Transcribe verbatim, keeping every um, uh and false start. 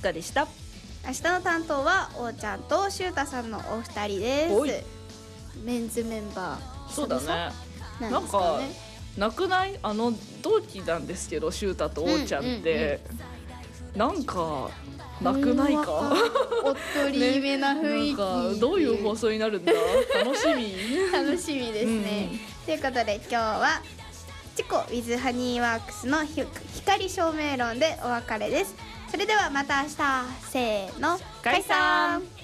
したりした。 明日の担当はおーちゃんとしゅうたさんのお二人です。メンズメンバーそうだね。 なんですかね。 なくない？あの同期なんですけどしゅうたとおーちゃんって、うんうんうん、なんかなくないかおっとりめな雰囲気、ね、 なんかどういう放送になるんだ楽しみ楽しみですね、うん、ということで今日はチコ with ハニーワークスの光照明論でお別れです。それではまた明日、せーの、解散。